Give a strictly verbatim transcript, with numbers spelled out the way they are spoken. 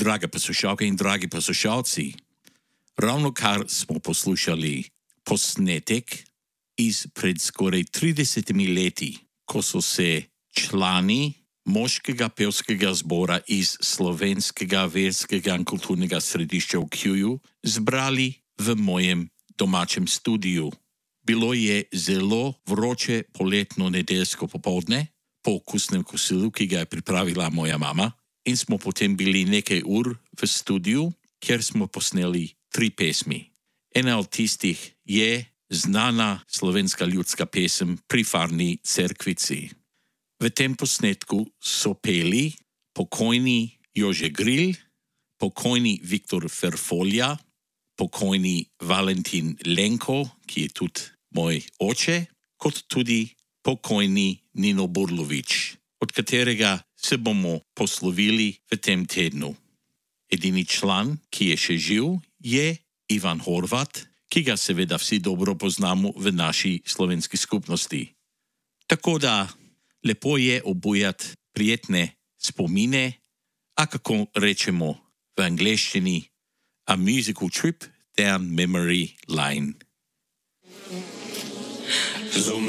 Drage poslušalke in dragi poslušalci, ravno kar smo poslušali posnetek izpred skoraj tridesetimi leti, ko so se člani moškega pevskega zbora iz Slovenskega verskega in kulturnega središča v Kjuju zbrali v mojem domačem studiu. Bilo je zelo vroče poletno nedeljsko popoldne, po okusnem kosilu, ki ga je pripravila moja mama, in smo potem bili nekaj ur v studiu, kjer smo posneli tri pesmi. Ena od tistih je znana slovenska ljudska pesem Pri farni cerkvici. V tem posnetku so peli pokojni Jože Gril, pokojni Viktor Ferfolja, pokojni Valentin Lenko, ki je tudi moj oče, kot tudi pokojni Nino Burlovič, od katerega se bomo poslovili v tem tednu. Edini član, ki je še živ, je Ivan Horvat, ki ga seveda vsi dobro poznamo v naši slovenski skupnosti. Tako da lepo je obujati prijetne spomine, a kako rečemo v angleščini, a musical trip down memory lane.